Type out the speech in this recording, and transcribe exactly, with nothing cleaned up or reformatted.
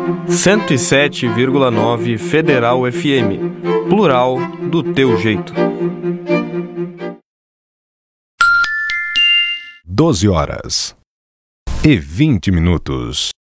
cento e sete vírgula nove Federal F M. Plural do teu jeito. doze horas e vinte minutos.